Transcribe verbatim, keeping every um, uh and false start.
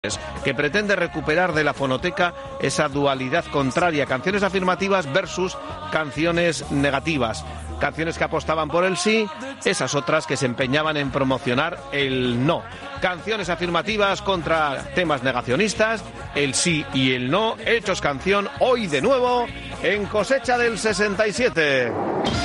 que pretende recuperar de la fonoteca esa dualidad contraria, canciones afirmativas versus canciones negativas, canciones que apostaban por el sí, esas otras que se empeñaban en promocionar el no, canciones afirmativas contra temas negacionistas, el sí y el no, hechos canción hoy de nuevo en Cosecha del sesenta y siete.